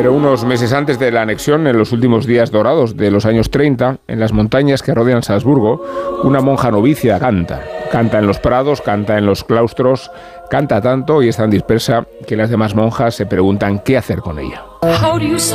Pero unos meses antes de la anexión, en los últimos días dorados de los años 30, en las montañas que rodean Salzburgo, una monja novicia canta. Canta en los prados, canta en los claustros, canta tanto y es tan dispersa que las demás monjas se preguntan qué hacer con ella.